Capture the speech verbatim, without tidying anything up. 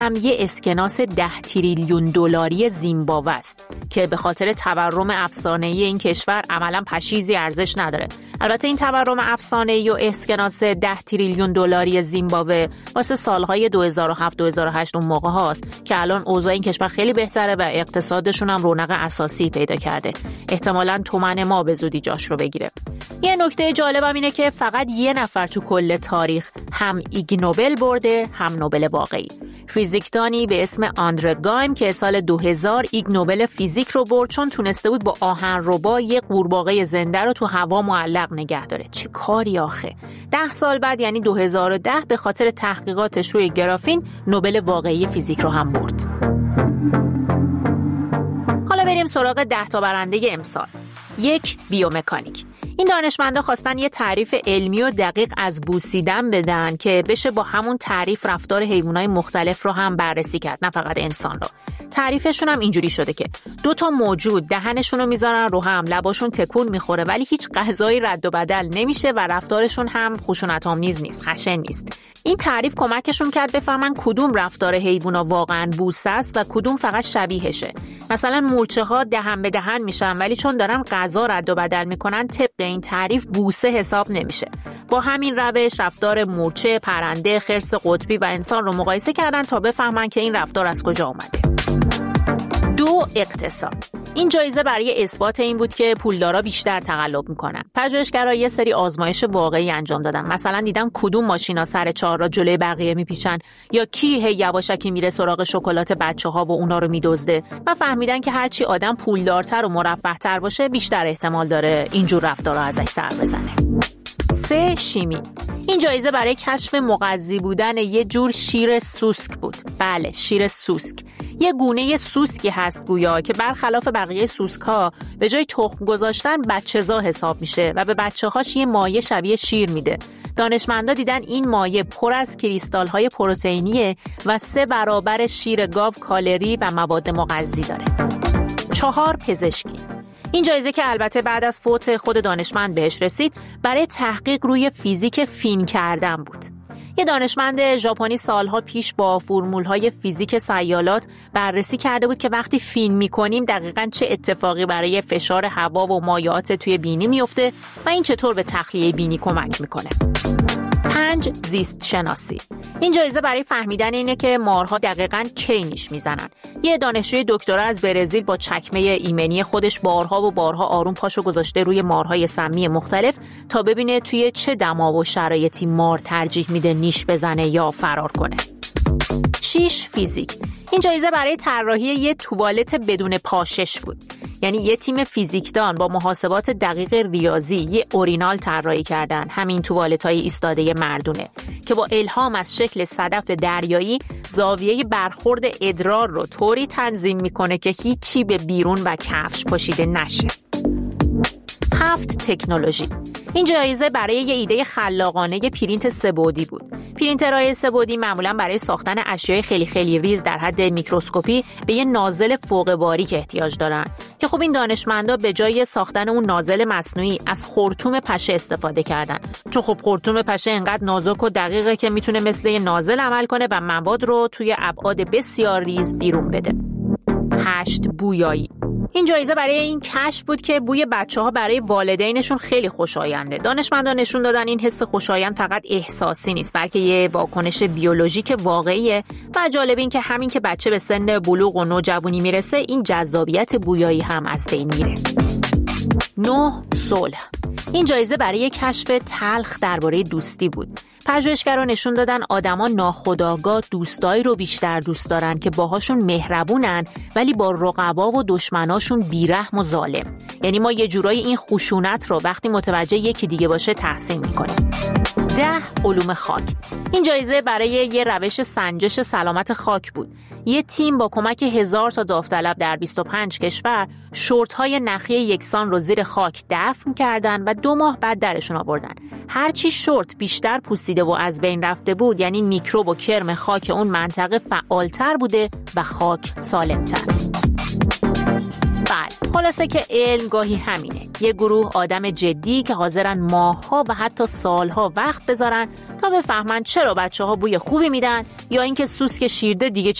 هم یه اسکناس ده تریلیون دلاری زیمبابوه است که به خاطر تورم افسانه‌ای این کشور عملاً پشیزی ارزش نداره. البته این تورم افسانه‌ای و اسکناس ده تریلیون دلاری زیمبابوه واسه سالهای دو هزار و هفت دو هزار و هشت اون موقع هاست که الان اوضاع این کشور خیلی بهتره و اقتصادشون هم رونق اساسی پیدا کرده. احتمالاً تومن ما به زودی جاش رو بگیره. یه نکته جالبم اینه که فقط یه نفر تو کل تاریخ هم ایگ نوبل برده هم نوبل واقعی. فیزیکدانی به اسم آندره گایم که سال دو هزار ایگ نوبل فیزیک رو برد چون تونسته بود با آهنربا یه قورباغه زنده رو تو هوا معلق نگه داره. چه کاری آخه. ده سال بعد یعنی دو هزار و ده به خاطر تحقیقاتش روی گرافین نوبل واقعی فیزیک رو هم برد. حالا بریم سراغ ده تا برنده امسال. یک، بیومکانیک. این دانشمندا خواستن یه تعریف علمی و دقیق از بوسیدن بدن که بشه با همون تعریف رفتار حیوانات مختلف رو هم بررسی کرد، نه فقط انسان رو. تعریفشون هم اینجوری شده که دو تا موجود دهنشون رو میذارن رو هم، لباشون تکون میخوره ولی هیچ غذایی رد و بدل نمیشه و رفتارشون هم خشونت‌آمیز نیست، خشن نیست. این تعریف کمکشون کرد بفهمن کدوم رفتار حیونا واقعاً بوسه است و کدوم فقط شبیهشه. مثلا مورچه‌ها دهن به دهن میشن ولی چون دارن غذا رد و بدل میکنن طبق این تعریف بوسه حساب نمیشه. با همین روش رفتار مورچه، پرنده، خرس قطبی و انسان رو مقایسه کردن تا بفهمن که این رفتار از کجا اومده. دو، اقتصاد. این جایزه برای اثبات این بود که پولدارا بیشتر تقلب میکنن. پژوهشگرا یه سری آزمایش واقعی انجام دادن. مثلا دیدن کدوم ماشینا سر چهار را جلوی بقیه میپیچن یا کی هی یواشکی میره سراغ شکلات بچه‌ها و اونا رو میدزده و فهمیدن که هرچی آدم پولدارتر و مرفه‌تر باشه بیشتر احتمال داره اینجور رفتارا ازش سر بزنه. سه، شیمی. این جایزه برای کشف مغذی بودن یه جور شیر سوسک بود. بله، شیر سوسک. یه گونه سوسکی هست گویا که برخلاف بقیه سوسک‌ها به جای تخم گذاشتن بچه‌زا حساب میشه و به بچه‌هاش یه مایع شبیه شیر میده. دانشمندا دیدن این مایع پر از کریستال‌های پروتئینیه و سه برابر شیر گاو کالری و مواد مغذی داره. چهار، پزشکی. این جایزه که البته بعد از فوت خود دانشمند بهش رسید برای تحقیق روی فیزیک فین کردن بود. یه دانشمند ژاپنی سالها پیش با فرمول‌های فیزیک سیالات بررسی کرده بود که وقتی فین می‌کنیم دقیقاً چه اتفاقی برای فشار هوا و مایعات توی بینی میفته و این چطور به تخلیه بینی کمک می‌کنه. پنج، زیست شناسی. این جایزه برای فهمیدن اینه که مارها دقیقاً کی نیش میزنن. یه دانشجوی دکترا از برزیل با چکمه ایمنی خودش بارها و بارها آروم پاشو گذاشته روی مارهای سمی مختلف تا ببینه توی چه دما و شرایطی مار ترجیح میده نیش بزنه یا فرار کنه. شش، فیزیک. این جایزه برای طراحی یه توالت بدون پاشش بود. یعنی یه تیم فیزیکدان با محاسبات دقیق ریاضی یه اورینال طراحی کردن، همین توالت‌های ایستاده مردونه که با الهام از شکل صدف دریایی زاویه برخورد ادرار رو طوری تنظیم میکنه که هیچی به بیرون و کفش پاشیده نشه. هفت، تکنولوژی. این جایزه برای یه ایده خلاقانه پرینت سه‌بعدی بود. پرینترهای سه‌بعدی معمولاً برای ساختن اشیاء خیلی خیلی ریز در حد میکروسکوپی به یه نازل فوق باریک احتیاج دارن که خب این دانشمندا به جای ساختن اون نازل مصنوعی از خرطوم پشه استفاده کردن، چون خب خرطوم پشه انقدر نازک و دقیقه که میتونه مثل یه نازل عمل کنه و مواد رو توی ابعاد بسیار ریز بیرون بده. هشت، بویایی. این جایزه برای این کشف بود که بوی بچه‌ها برای والدینشون خیلی خوشاینده. دانشمندان نشون دادن این حس خوشایند فقط احساسی نیست، بلکه یه واکنش بیولوژیک واقعیه و جالب این که همین که بچه به سن بلوغ و نوجوانی میرسه این جذابیت بویایی هم از بین میره. نه، صلح. این جایزه برای کشف تلخ درباره دوستی بود. پژوهشگران نشون دادن آدما ناخودآگاه دوستایی رو بیشتر دوست دارن که باهاشون مهربونن ولی با رقبا و دشمناشون بیرحم و ظالم. یعنی ما یه جورایی این خشونت رو وقتی متوجه یکی دیگه باشه تحسین میکنیم. ده، علوم خاک. این جایزه برای یه روش سنجش سلامت خاک بود. یه تیم با کمک هزار تا داوطلب در بیست و پنج کشور شورت‌های نخی یکسان رو زیر خاک دفن کردن و دو ماه بعد درشون آوردن. هرچی شورت بیشتر پوسیده و از بین رفته بود یعنی میکروب و کرم خاک اون منطقه فعالتر بوده و خاک سالمتر. بله، خلاصه که علم گاهی همینه. یه گروه آدم جدی که حاضرن ماه‌ها و حتی سال‌ها وقت بذارن تا بفهمن چرا بچه‌ها بوی خوبی میدن یا اینکه سوسک شیرده دیگه